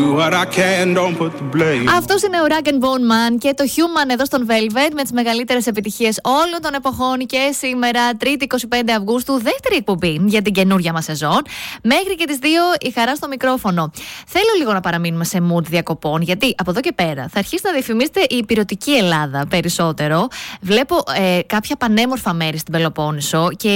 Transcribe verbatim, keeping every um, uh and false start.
Αυτό είναι ο Rag and Bone Man και το Human εδώ στον Velvet με τις μεγαλύτερες επιτυχίες όλων των εποχών. Και σήμερα, Τρίτη είκοσι πέντε Αυγούστου, δεύτερη εκπομπή για την καινούργια μας σεζόν. Μέχρι και τις δύο η χαρά στο μικρόφωνο. Θέλω λίγο να παραμείνουμε σε mood διακοπών, γιατί από εδώ και πέρα θα αρχίσει να διαφημίσετε η υπηρετική Ελλάδα περισσότερο. Βλέπω ε, κάποια πανέμορφα μέρη στην Πελοπόννησο και